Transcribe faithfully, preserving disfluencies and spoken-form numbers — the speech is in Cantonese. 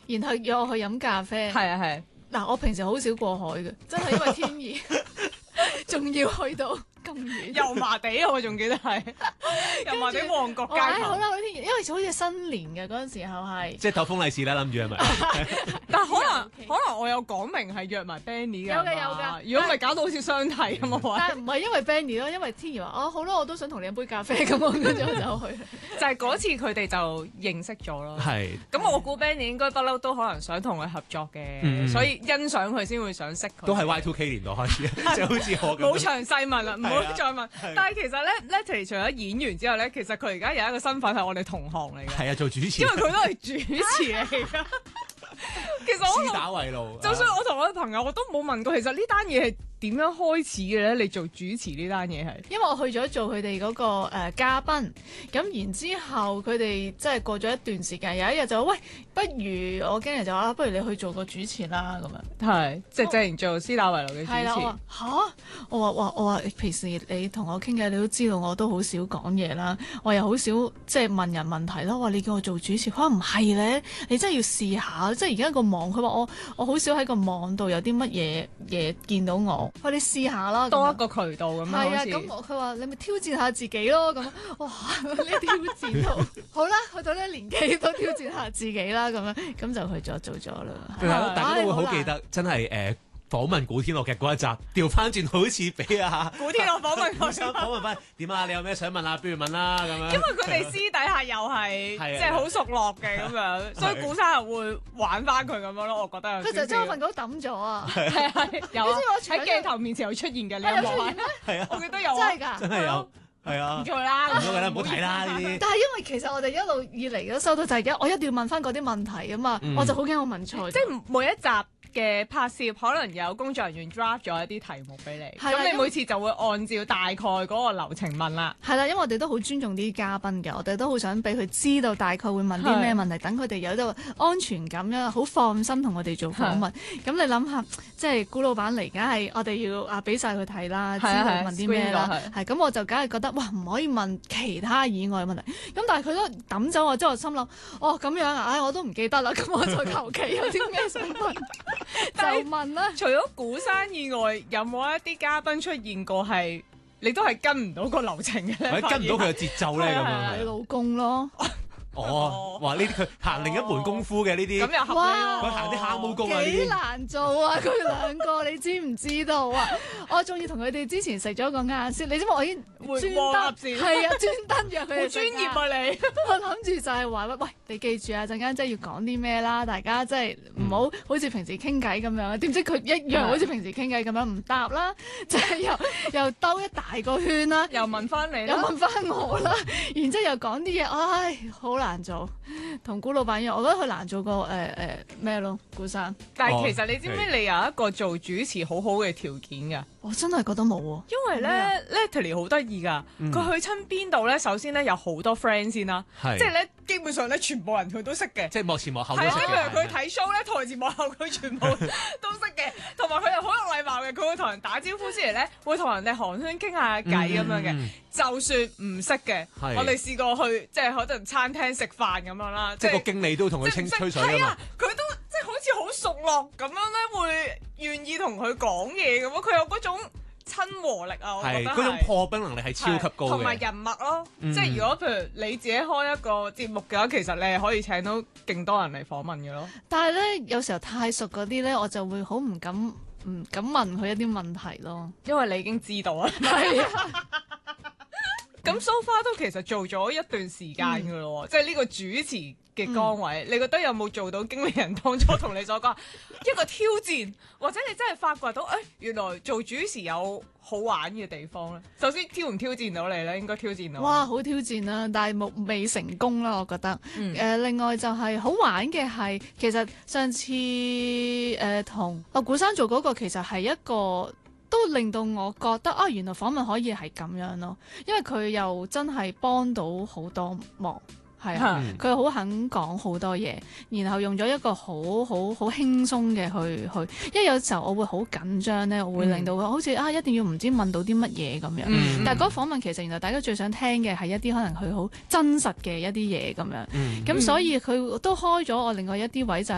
然後約我去飲咖啡。 係啊係。 嗱，我平時好少過海嘅，真係因為天熱，仲要去到咁遠。 油麻地啊，我仲記得係油麻地旺角街頭。 我唉好啦，天熱，因為好似新年嘅嗰陣時候係。 即係斗封利是啦，諗住係咪？ 但可能可能我有講明係約埋 Benny 嘅。 有嘅有㗎。 如果唔係搞到好似相睇咁啊！ 但係唔係因為 Benny 咯，因為天熱話哦好啦，我都想同你飲杯咖啡咁，我跟住我就去。 就係嗰次佢哋就認識咗咯。 係。 咁我估 Benny 應該不嬲都可能想同佢合作嘅，所以欣賞佢先會想識佢。 都係 Y two K 年代開始，即係好似我咁。 冇詳細問啦，唔好再問。但係其實咧 Natalie 除咗演員之後咧，其實佢而家有一個身份係我哋同行嚟嘅。 係啊，做主持。 因為佢都係主持嚟㗎。其實我私打圍爐， 就算我同我嘅朋友，我都冇問過，其實呢單嘢係點樣開始嘅咧？你做主持呢單嘢係？ 因為我去咗做佢哋嗰個誒、呃、嘉賓，咁然之後佢哋即係過咗一段時間，有一日就話喂，不如我經理就話不如你去做個主持啦咁樣。 係，即係正做私打圍爐嘅主持。 係啦，我話嚇，我話哇，我話平時你同我傾偈，你都知道我都好少講嘢啦，我又好少即係問人問題啦。我話你叫我做主持，佢話唔係咧，你真係要試下，即係而家個網，佢話我我好少喺個網度有啲乜嘢嘢見到我。我話你試下啦， 多一個渠道咁樣。 係啊，咁佢話你咪挑戰下自己咯，咁哇呢挑戰到好啦，去到呢年紀都挑戰下自己啦，咁樣咁就去咗做咗啦。 係啊，大家都會好記得，真係誒訪問古天樂嘅嗰一集，調翻轉好似俾啊古天樂訪問我， 想訪問翻點啊？你有咩想問啊？不如問啦咁樣。 因為佢哋私底下又係即係好熟絡嘅咁樣，所以古生又會玩翻佢咁樣咯。我覺得佢就將我份稿抌咗啊！ 係係有啊，喺鏡頭面前有出現嘅，你有冇啊？ 係啊， 我記得有啊， 真係㗎， 真係有。係啊， 唔錯啦， 唔好㗎啦，唔好睇啦呢啲。 但係因為其實我哋一路以嚟都收到就係而家我一定要問翻嗰啲問題啊嘛，我就好驚我問錯。 即係每一集嘅拍攝可能有工作人員 draft 咗一啲題目俾你，咁你每次就會按照大概嗰個流程問啦。 係啦，因為我哋都好尊重啲嘉賓嘅，我哋都好想俾佢知道大概會問啲咩問題，等佢哋有到安全感啦，好放心同我哋做訪問。咁你諗下，即係古老闆嚟，梗係我哋要啊俾晒佢睇啦，知道問啲咩啦。係咁，我就梗係覺得哇，唔可以問其他以外嘅問題。咁但係佢都抌走我，之後我心諗哦咁樣啊，唉我都唔記得啦。咁我就求其有啲咩想問。就問啦， 除咗古生以外，有冇一啲嘉賓出現過係你都係跟唔到個流程嘅咧？ 或者跟唔到佢嘅節奏咧咁樣？ 你老公咯。 哦，哇！呢啲佢行另一門功夫嘅呢啲， 咁又合理喎。 佢行啲蝦毛功啊，呢啲幾難做啊！佢兩個你知唔知道啊？我仲要同佢哋之前食咗個晏先，你知唔知我已經專登係啊專登約佢哋。 好專業啊你！ 我諗住就係話喂，你記住啊，陣間真係要講啲咩啦，大家真係唔好好似平時傾偈咁樣。點知佢一樣好似平時傾偈咁樣唔答啦，就係又又兜一大個圈啦， 又問翻你， 又問翻我啦，然之後又講啲嘢，唉，好難。難做，同古老闆一樣，我覺得佢難做過誒誒咩咯，古生。 但係其實你知唔知你有一個做主持好好嘅條件㗎？ 我真係覺得冇喎， 因為咧 Natalie 好得意㗎，佢去親邊度咧，首先咧有好多 friend 先啦，即係咧基本上咧全部人佢都識嘅， 即係幕前幕後都識嘅。 係啊，譬如佢睇 show 咧，台前幕後佢全部都識嘅，同埋佢又好有禮貌嘅，佢會同人打招呼之嚟咧，會同人哋寒暄傾下偈咁樣嘅。就算唔識嘅，我哋試過去即係可能餐廳食飯咁樣啦， 即係個經理都同佢清吹水啊嘛。 佢都即係好似好熟絡咁樣咧，會願意同佢講嘢咁咯。佢有嗰種親和力啊，我覺得係嗰種破冰能力係超級高嘅， 同埋人脈咯。嗯、即係如果譬如你自己開一個節目嘅話，其實你係可以請到勁多人嚟訪問嘅咯。 但係咧，有時候太熟嗰啲咧，我就會好唔敢唔敢問佢一啲問題咯， 因為你已經知道啦。係啊。咁 so far 都其實做咗一段時間㗎咯，嗯、即係呢個主持嘅崗位，嗯、你覺得有冇做到經理人當初同你所講一個挑戰，或者你真係發掘到，誒、哎、原來做主持有好玩嘅地方咧？首先挑唔挑戰到你咧？應該挑戰到。 哇，好挑戰啦，但係冇未成功啦，我覺得。誒、嗯呃，另外就係好玩嘅係，其實上次誒同阿古生做嗰個，其實係一個。都令到我覺得啊，原來訪問可以係咁樣咯，因為佢又真係幫到好多忙，係啊，佢好、嗯、肯講好多嘢，然後用咗一個好好好輕鬆嘅去去，因為有時候我會好緊張咧，我會令到佢好似啊一定要唔知問到啲乜嘢咁樣，嗯、但係嗰個訪問其實原來大家最想聽嘅係一啲可能佢好真實嘅一啲嘢咁樣，咁、嗯、所以佢都開咗我另外一啲位就係